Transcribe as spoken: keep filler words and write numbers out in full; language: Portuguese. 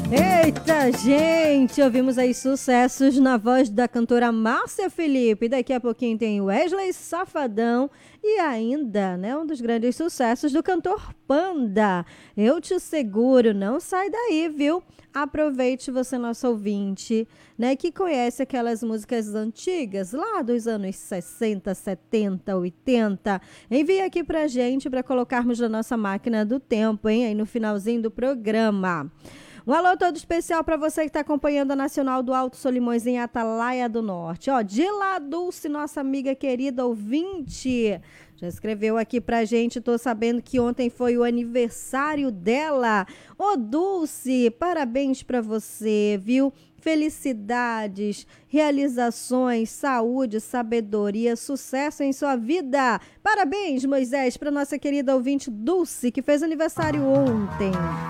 Eita, gente! Ouvimos aí sucessos na voz da cantora Márcia Felipe. Daqui a pouquinho tem Wesley Safadão e ainda, né, um dos grandes sucessos do cantor Panda. Eu te seguro, não sai daí, viu? Aproveite você, nosso ouvinte, né, que conhece aquelas músicas antigas, lá dos anos sessenta, setenta, oitenta. Envie aqui pra gente para colocarmos na nossa máquina do tempo, hein? Aí no finalzinho do programa. Um alô todo especial para você que está acompanhando a Nacional do Alto Solimões em Atalaia do Norte. Ó, Dila Dulce, nossa amiga querida ouvinte, já escreveu aqui pra gente. Tô sabendo que ontem foi o aniversário dela. Ô, Dulce, parabéns para você, viu? Felicidades, realizações, saúde, sabedoria, sucesso em sua vida. Parabéns, Moisés, para nossa querida ouvinte Dulce, que fez aniversário ontem.